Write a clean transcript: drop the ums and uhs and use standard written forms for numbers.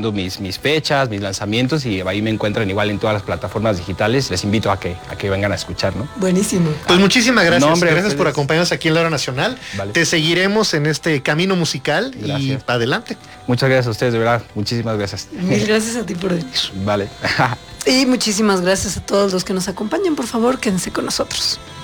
dando mis fechas, mis lanzamientos, y ahí me encuentran igual en todas las plataformas digitales. Les invito a que vengan a escuchar, ¿no? Buenísimo. Pues muchísimas gracias. No, hombre, gracias por acompañarnos aquí en La Hora Nacional. Vale. Te seguiremos en este camino musical. Gracias. Y adelante. Muchas gracias a ustedes, de verdad. Muchísimas gracias. Mil gracias a ti por venir. Vale. Y muchísimas gracias a todos los que nos acompañan. Por favor, quédense con nosotros.